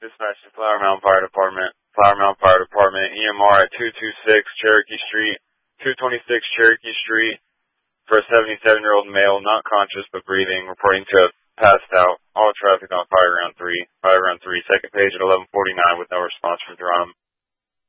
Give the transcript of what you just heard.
Dispatch to Flower Mound Fire Department. Flower Mound Fire Department, EMR at 226 Cherokee Street, 226 Cherokee Street, for a 77-year-old male, not conscious but breathing, reporting to have passed out. All traffic on Fire Ground 3. Fire Ground 3, second page at 11:49 with no response from Geronimo.